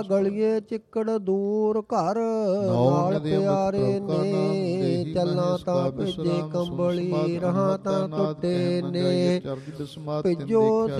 ਗਲੀਏ ਚਿੱਕੜ ਦੂਰ ਘਰ ਨਾਲ ਪਿਆਰੇ ਨੇ ਚੱਲਾਂ ਤਾਂ ਭੇਜੇ ਕੰਬਲੀ ਰਹਾਂ ਤਾਂ ਟੁੱਟੇ ਨੇ ਭੇਜੋ